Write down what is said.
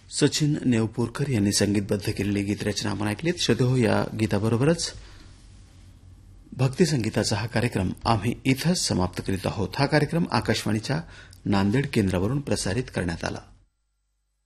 सचिन नेवपूरकर यांनी संगीतबद्ध केलेली गीतरचना आपण ऐकलीत. श्रोतेहो, या गीताबरोबरच भक्तिसंगीताचा हा कार्यक्रम आम्ही इथंच समाप्त करीत आहोत. हा कार्यक्रम आकाशवाणीच्या नांदेड केंद्रावरून प्रसारित करण्यात आला.